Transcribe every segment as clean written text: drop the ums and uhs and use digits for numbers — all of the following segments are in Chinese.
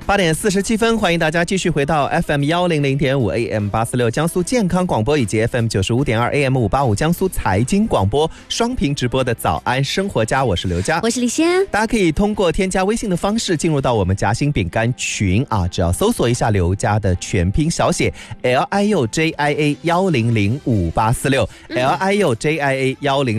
8点47分，欢迎大家继续回到 FM 100.5 AM 846江苏健康广播以及 FM 95.2 AM 585江苏财经广播双屏直播的早安生活家，我是刘佳， 我是李仙。 大家可以通过添加微信的方式进入到我们夹心饼干群啊，只要搜索一下刘佳的全拼小写 LIUJIA 100584 LIUJIA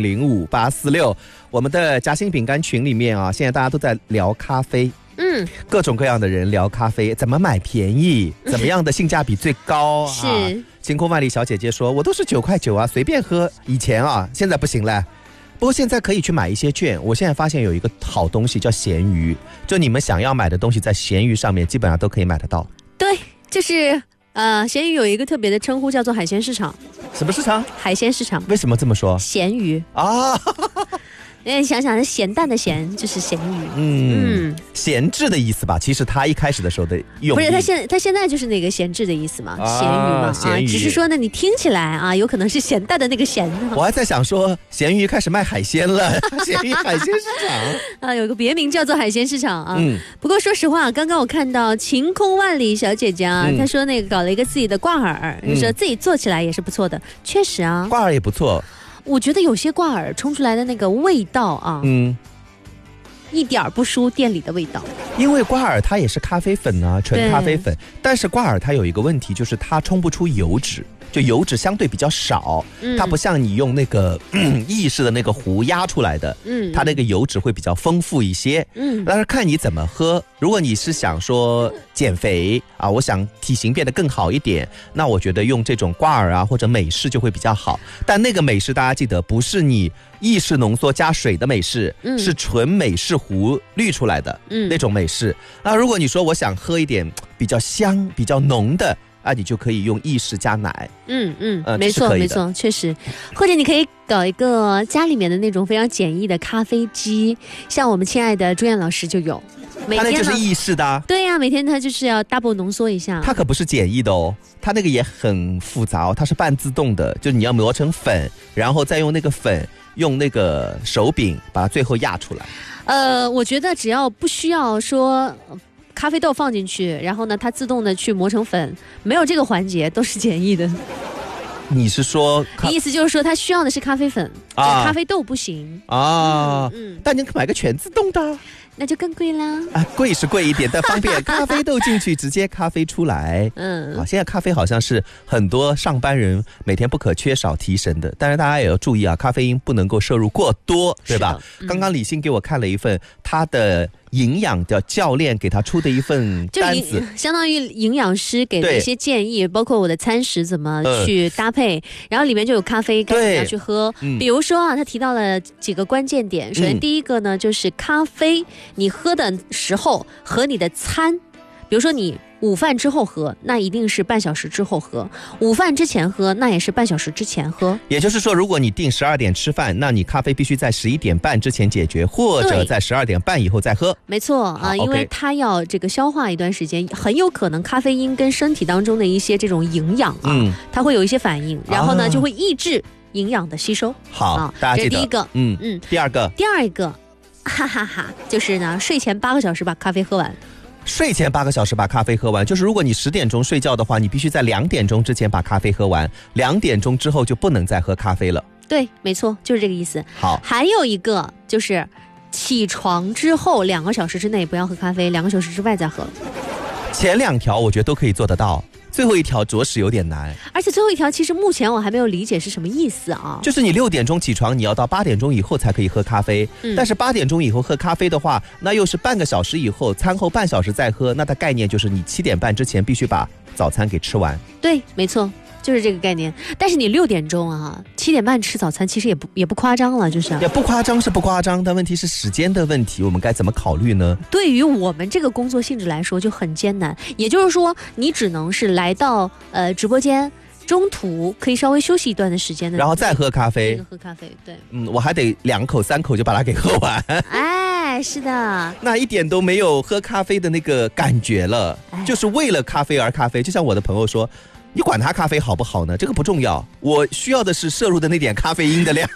100584。我们的夹心饼干群里面啊，现在大家都在聊咖啡。各种各样的人聊咖啡，怎么买便宜，怎么样的性价比最高是、 晴空万里小姐姐说，我都是9.9块啊，随便喝。以前啊，现在不行了。不过现在可以去买一些券。我现在发现有一个好东西叫闲鱼，就你们想要买的东西在闲鱼上面基本上都可以买得到。 对，就是闲鱼有一个特别的称呼叫做海鲜市场。 什么市场？ 海鲜市场。 为什么这么说？ 咸鱼啊。 你想想，咸蛋的咸就是咸鱼。 闲置的意思吧？其实它一开始的时候的用意不是，它现在就是那个闲置的意思嘛，咸鱼嘛咸鱼只是说呢，你听起来啊，有可能是咸蛋的那个咸。 我还在想说，咸鱼开始卖海鲜了，咸鱼海鲜市场有个别名叫做海鲜市场啊。不过说实话，刚刚我看到晴空万里小姐姐啊，她说那个搞了一个自己的挂耳，就说自己做起来也是不错的。确实啊， 挂耳也不错。 我觉得有些挂耳冲出来的那个味道啊，一点不输店里的味道。 因为挂耳它也是咖啡粉啊，纯咖啡粉，但是挂耳它有一个问题，就是它冲不出油脂，就油脂相对比较少，它不像你用那个意式的那个壶压出来的，它那个油脂会比较丰富一些。但是看你怎么喝。如果你是想说减肥啊，我想体型变得更好一点，那我觉得用这种挂耳啊或者美式就会比较好。但那个美式大家记得不是你意式浓缩加水的美式，是纯美式壶滤出来的那种美式。那如果你说我想喝一点比较香比较浓的啊，你就可以用意式加奶。 没错没错，确实。或者你可以搞一个家里面的那种非常简易的咖啡机，像我们亲爱的朱燕老师就有。 他那就是意式的啊。 对呀，每天他就是要 double 浓缩一下。 他可不是简易的哦，他那个也很复杂哦，它是半自动的，就你要磨成粉，然后再用那个粉用那个手柄把它最后压出来。 我觉得只要不需要说咖啡豆放进去，然后呢它自动的去磨成粉，没有这个环节都是简易的。 你是说意思就是说它需要的是咖啡粉，咖啡豆不行啊。 但你买个全自动的那就更贵啦。 贵是贵一点，但方便咖啡豆进去直接咖啡出来。现在咖啡好像是很多上班人每天不可缺少提神的，但是大家也要注意啊，咖啡因不能够摄入过多，对吧？刚刚李欣给我看了一份他的营养的教练给他出的一份单子， 相当于营养师给的一些建议，包括我的餐食怎么去搭配，然后里面就有咖啡该怎么样去喝。比如说啊，他提到了几个关键点。首先第一个呢，就是咖啡你喝的时候和你的餐，比如说你午饭之后喝，那一定是半小时之后喝；午饭之前喝，那也是半小时之前喝。也就是说，如果你定12点吃饭，那你咖啡必须在11点半之前解决，或者在12点半以后再喝。 没错啊，因为它要这个消化一段时间，很有可能咖啡因跟身体当中的一些这种营养它会有一些反应，然后呢就会抑制营养的吸收。 好，大家记得。 这是第一个。 第二个， 就是呢，睡前8个小时把咖啡喝完。 睡前8个小时把咖啡喝完，就是如果你10点钟睡觉的话，你必须在2点钟之前把咖啡喝完，2点钟之后就不能再喝咖啡了。 对，没错，就是这个意思。 好， 还有一个就是起床之后2个小时之内不要喝咖啡，2个小时之外再喝。 前2条我觉得都可以做得到，最后一条着实有点难。 而且最后一条其实目前我还没有理解是什么意思啊。 就是你6点钟起床，你要到8点钟以后才可以喝咖啡，但是8点钟以后喝咖啡的话，那又是半个小时以后，餐后半小时再喝，那它概念就是你7点半之前必须把早餐给吃完。 对，没错，就是这个概念。但是你6点钟啊，7点半吃早餐，其实也不夸张了，就是也不夸张是不夸张，但问题是时间的问题，我们该怎么考虑呢？ 对于我们这个工作性质来说就很艰难，也就是说你只能是来到直播间，中途可以稍微休息一段的时间的， 然后再喝咖啡。 喝咖啡，对， 我还得2口3口就把它给喝完。 哎，是的， 那一点都没有喝咖啡的那个感觉了，就是为了咖啡而咖啡。就像我的朋友说，你管它咖啡好不好呢？这个不重要，我需要的是摄入的那点咖啡因的量。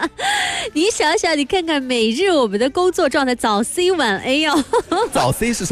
你想想，你看看每日我们的工作状态，早 C 晚 A 哦。 早 C 是什么？